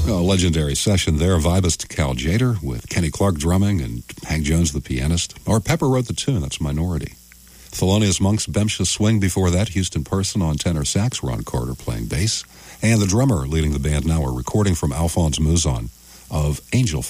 A legendary session there. Vibist Cal Jader with Kenny Clark drumming and Hank Jones the pianist. Or Pepper wrote the tune. That's Minority. Thelonious Monk's Bemsha Swing before that. Houston Person on tenor sax. Ron Carter playing bass. And the drummer leading the band now, a recording from Alphonse Mouzon of Angel